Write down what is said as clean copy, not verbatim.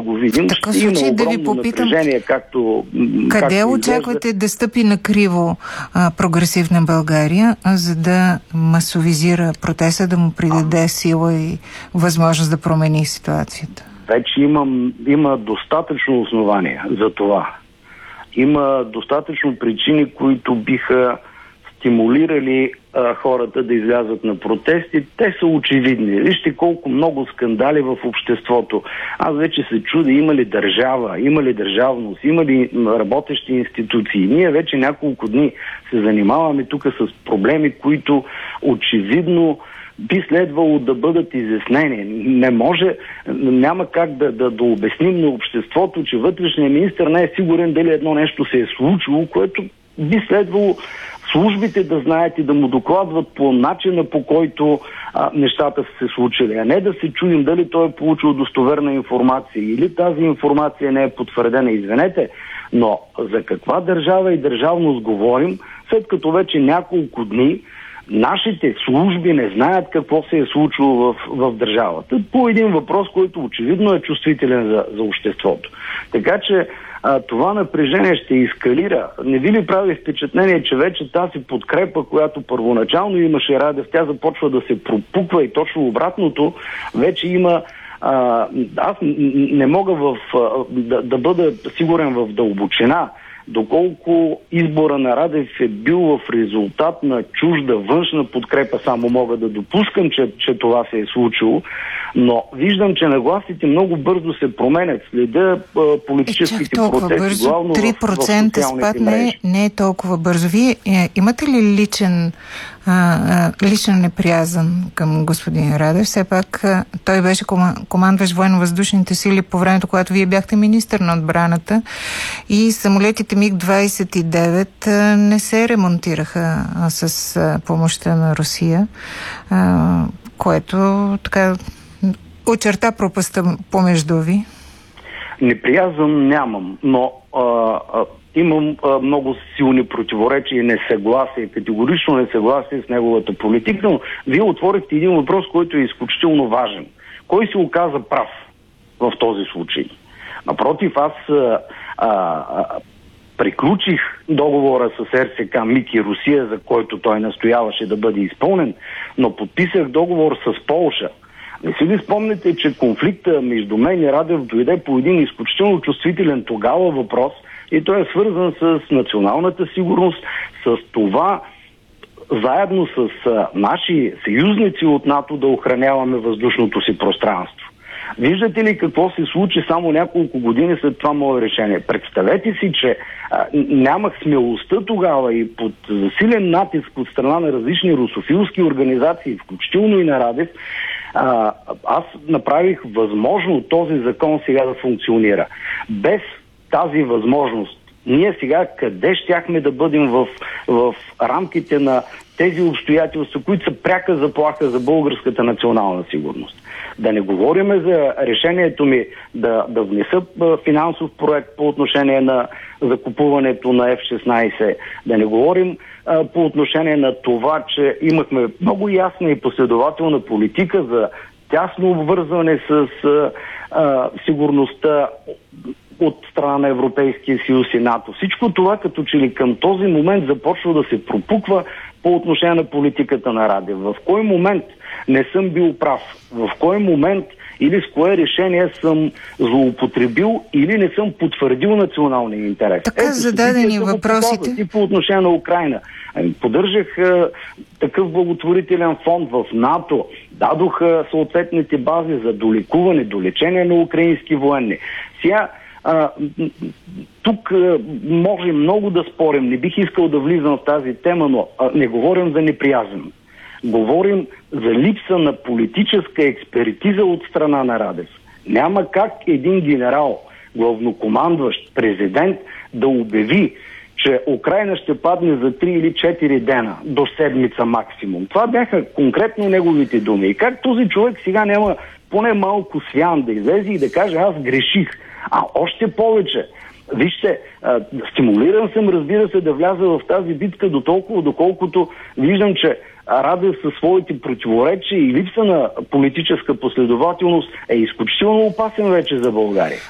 го видим. В такъв случай да ви попитам, къде очаквате да стъпи на криво прогресивна България, за да масовизира протеста, да му придаде сила и възможност да промени ситуацията? Вече има достатъчно основания за това. Има достатъчно причини, които биха стимулирали хората да излязат на протести. Те са очевидни. Вижте колко много скандали в обществото. Аз вече се чудя, има ли държава, има ли държавност, има ли работещи институции. Ние вече няколко дни се занимаваме тук с проблеми, които очевидно би следвало да бъдат изяснени. Няма как да обясним на обществото, че вътрешният министър не е сигурен дали едно нещо се е случило, което би следвало службите да знаят и да му докладват по начина, по който нещата са се случили, а не да се чудим дали той е получил достоверна информация или тази информация не е потвърдена. Извинете, но за каква държава и държавност говорим, след като вече няколко дни нашите служби не знаят какво се е случило в държавата по един въпрос, който очевидно е чувствителен за обществото. Така че това напрежение ще ескалира. Не ви ли прави впечатление, че вече тази подкрепа, която първоначално имаше Радев, тя започва да се пропуква и точно обратното, вече има... аз не мога да бъда сигурен в дълбочина, доколко избора на Радев е бил в резултат на чужда външна подкрепа, само мога да допускам, че това се е случило, но виждам, че нагласите много бързо се променят. Следа политическите протести, главно 3% в спад мрежи. не е толкова бързо. Вие имате ли личен неприязън към господин Радев? Все пак той беше командващ военно-въздушните сили по времето, когато вие бяхте министър на отбраната и самолетите МиГ-29 не се ремонтираха с помощта на Русия, което така очерта пропаста помежду ви. Неприязън нямам, но имам много силни противоречия и несъгласие, категорично несъгласие с неговата политика, но вие отворихте един въпрос, който е изключително важен. Кой се оказа прав в този случай? Напротив, аз приключих договора с РСК МиГ и Русия, за който той настояваше да бъде изпълнен, но подписах договор с Полша. Не си ли спомняте, че конфликта между мен и Радев дойде по един изключително чувствителен тогава въпрос и той е свързан с националната сигурност, с това заедно с наши съюзници от НАТО да охраняваме въздушното си пространство. Виждате ли какво се случи само няколко години след това мое решение? Представете си, че нямах смелостта тогава и под засилен натиск от страна на различни русофилски организации, включително и на Радев, аз направих възможно този закон сега да функционира. Без тази възможност, ние сега къде щяхме да бъдем в рамките на тези обстоятелства, които са пряка заплаха за българската национална сигурност? Да не говорим за решението ми да внеса финансов проект по отношение на закупуването на F-16, да не говорим по отношение на това, че имахме много ясна и последователна политика за тясно обвързване с сигурността от страна на Европейския съюз и НАТО. Всичко това като че ли към този момент започва да се пропуква по отношение на политиката на Радев. В кой момент не съм бил прав? В кой момент или с кое решение съм злоупотребил или не съм потвърдил националния интерес? Така зададени въпросите. И по отношение на Украйна. Поддържах такъв благотворителен фонд в НАТО. Дадох съответните бази за долекуване, долечение на украински военни. Сега тук може много да спорим. Не бих искал да влизам в тази тема, но не говорим за неприязън. Говорим за липса на политическа експертиза от страна на Радев. Няма как един генерал, главнокомандващ, президент да обяви, че Украйна ще падне за 3 или 4 дена, до седмица максимум. Това бяха конкретно неговите думи. И как този човек сега няма поне малко свян да излезе и да каже: аз греших. А още повече, вижте, стимулиран съм, разбира се, да вляза в тази битка до толкова, доколкото виждам, че Радев със своите противоречия и липса на политическа последователност е изключително опасен вече за България.